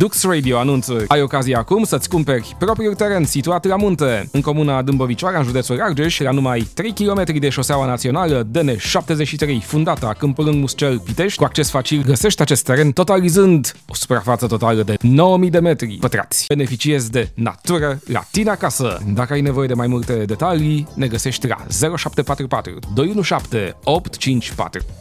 Dux Radio anunță: ai ocazia acum să-ți cumperi propriul teren situat la munte, în comuna Dâmbovicoara, în județul Argeș, la numai 3 km de șoseaua națională DN73, fundata Câmpul Lâng Muscel Pitești. Cu acces facil găsești acest teren totalizând o suprafață totală de 9000 de metri pătrați. Beneficiezi de natură la tine acasă. Dacă ai nevoie de mai multe detalii, ne găsești la 0744 217 854.